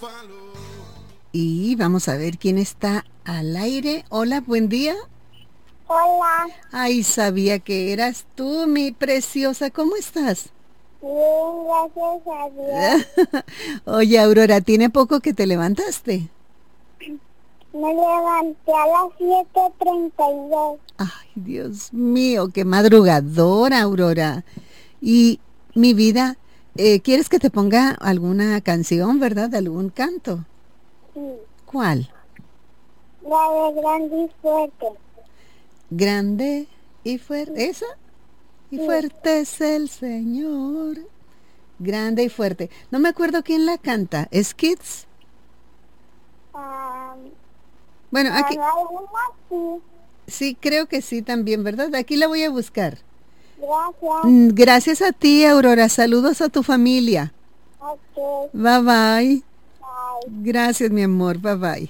Y vamos a ver quién está al aire. Hola, buen día. Hola, Ay, sabía que eras tú, mi preciosa. ¿Cómo estás? bien, gracias a Dios. Oye, Aurora, ¿tiene poco que te levantaste? Me levanté a las 7:32. Ay, Dios mío, qué madrugadora, Aurora. Y mi vida, ¿quieres que te ponga alguna canción, verdad? ¿Algún canto? Sí, ¿Cuál? la de grande y fuerte. Grande y fuerte. ¿Esa? Y Sí, fuerte es el Señor. Grande y fuerte. No me acuerdo quién la canta. ¿Es Kids? ah, Bueno, aquí alguna sí. sí, creo que sí también, ¿verdad? Aquí la voy a buscar. Gracias. Gracias a ti, Aurora. Saludos a tu familia. Ok, Bye bye. bye. Gracias, mi amor. Bye bye.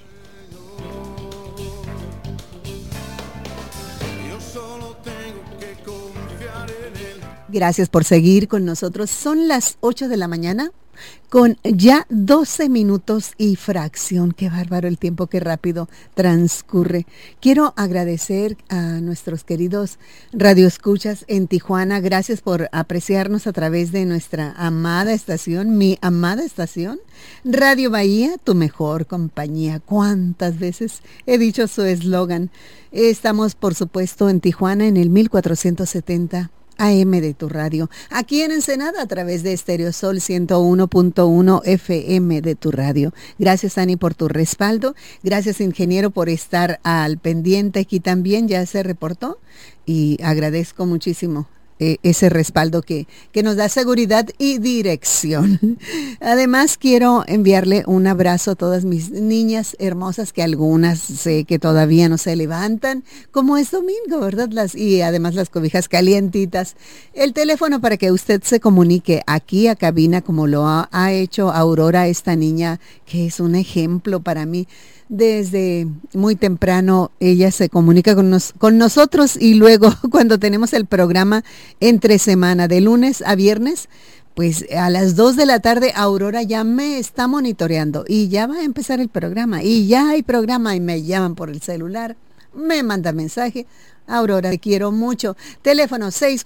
Yo solo tengo que confiar en él. Gracias por seguir con nosotros. Son las 8 de la mañana con ya 12 minutos y fracción. Qué bárbaro el tiempo, qué rápido transcurre. Quiero agradecer a nuestros queridos radioescuchas en Tijuana. Gracias por apreciarnos a través de nuestra amada estación, mi amada estación, Radio Bahía, tu mejor compañía. ¿Cuántas veces he dicho su eslogan? Estamos, por supuesto, en Tijuana en el 1470 AM de tu radio. Aquí en Ensenada a través de Estéreo Sol 101.1 FM de tu radio. Gracias, Ani, por tu respaldo. Gracias, ingeniero, por estar al pendiente. Aquí también ya se reportó y agradezco muchísimo ese respaldo que nos da seguridad y dirección. Además, quiero enviarle un abrazo a todas mis niñas hermosas, que algunas sé que todavía no se levantan, como es domingo, ¿verdad? Y además las cobijas calientitas. El teléfono para que usted se comunique aquí a cabina, como lo ha hecho Aurora, esta niña que es un ejemplo para mí. Desde muy temprano ella se comunica con nosotros, y luego cuando tenemos el programa entre semana, de lunes a viernes, pues a las 2 de la tarde Aurora ya me está monitoreando y ya va a empezar el programa y ya hay programa y me llaman por el celular, me manda mensaje. Aurora, te quiero mucho. Teléfono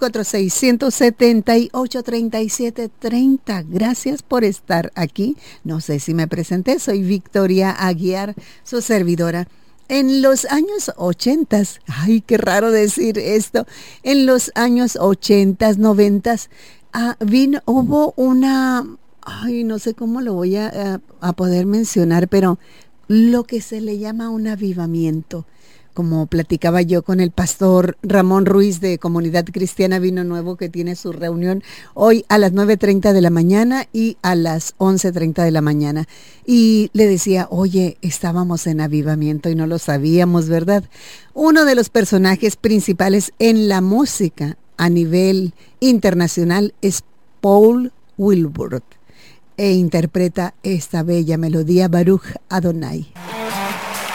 646-178-3730. Gracias por estar aquí. No sé si me presenté, soy Victoria Aguiar, su servidora. En los años 80, ay, qué raro decir esto, en los años 80, 90, hubo una, ay, no sé cómo lo voy a poder mencionar, pero lo que se le llama un avivamiento. Como platicaba yo con el pastor Ramón Ruiz de Comunidad Cristiana Vino Nuevo, que tiene su reunión hoy a las 9:30 de la mañana y a las 11:30 de la mañana. Y le decía, oye, estábamos en avivamiento y no lo sabíamos, ¿verdad? Uno de los personajes principales en la música a nivel internacional es Paul Wilbur, e interpreta esta bella melodía, Baruch Adonai.